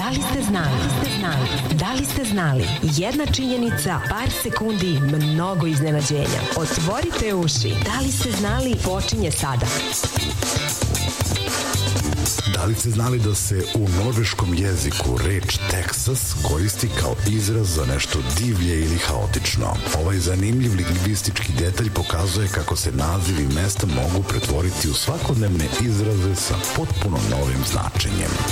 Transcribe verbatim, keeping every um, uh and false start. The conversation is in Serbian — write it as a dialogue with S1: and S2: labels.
S1: Da li ste znali? Da li ste znali? Jedna činjenica, par sekundi, mnogo iznenađenja. Otvorite uši. Da li ste znali? Počinje sada.
S2: Da li ste znali da se u norveškom jeziku reč Teksas koristi kao izraz za nešto divlje ili haotično? Ovaj zanimljiv lingvistički detalj pokazuje kako se nazivi mesta mogu pretvoriti u svakodnevne izraze sa potpuno novim značenjem.